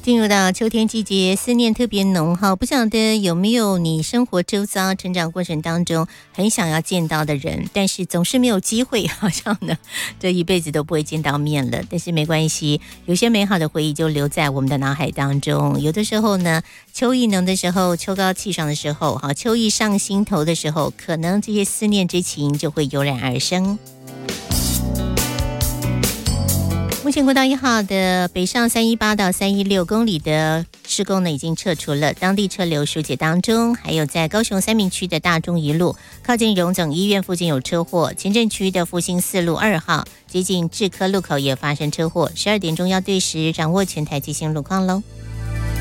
进入到秋天季节，思念特别浓哈，不晓得有没有你生活周遭成长过程当中很想要见到的人，但是总是没有机会，好像呢这一辈子都不会见到面了。但是没关系，有些美好的回忆就留在我们的脑海当中。有的时候呢，秋意浓的时候，秋高气爽的时候，秋意上心头的时候，可能这些思念之情就会油然而生。目前国道1号的北上318到316公里的施工呢，已经撤除了，当地车流疏解当中。还有在高雄三民区的大中一路靠近荣总医院附近有车祸，前镇区的复兴4路2号接近智科路口也发生车祸。12点钟要对时掌握全台最新路况喽。